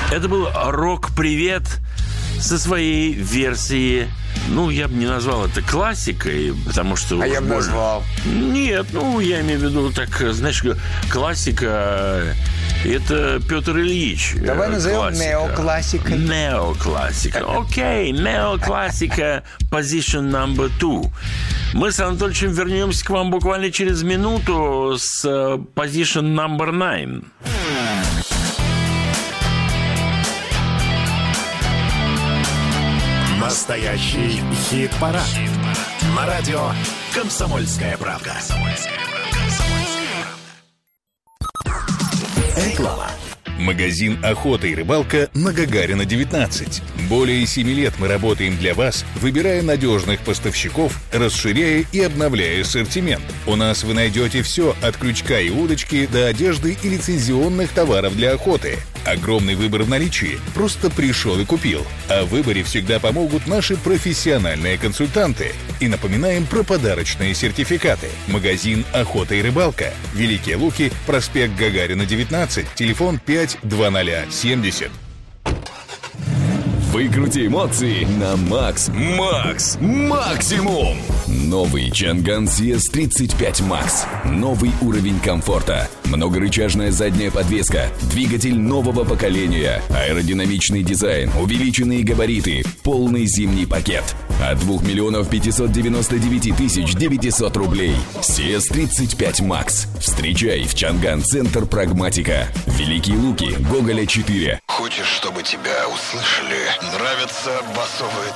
Это был «Рок-привет» со своей версией. Ну, я бы не назвал это классикой, потому что... А я бы назвал. Нет, я имею в виду, так, знаешь, классика... Это Петр Ильич. Давай назовем неоклассикой. Неоклассика. Окей, неоклассика position number 2. Мы с Анатольевичем вернемся к вам буквально через минуту с position number 9. Настоящий хит-парад. На радио «Комсомольская правда». Реклама. Магазин «Охота и рыбалка» на Гагарина, 19. Более 7 лет мы работаем для вас, выбирая надежных поставщиков, расширяя и обновляя ассортимент. У нас вы найдете все от крючка и удочки до одежды и лицензионных товаров для охоты. Огромный выбор в наличии. Просто пришел и купил. О выборе всегда помогут наши профессиональные консультанты. И напоминаем про подарочные сертификаты. Магазин «Охота и рыбалка». Великие Луки, проспект Гагарина, 19. Телефон 52070. Выкрути эмоции на Макс. Максимум. Новый Чанган CS35 Max. Новый уровень комфорта. Многорычажная задняя подвеска. Двигатель нового поколения. Аэродинамичный дизайн. Увеличенные габариты. Полный зимний пакет. От 2 599 900 рублей. CS35 Max. Встречай в Чанган Центр Прагматика. Великие Луки, Гоголя 4. Хочешь, чтобы тебя услышали? Нравятся басовые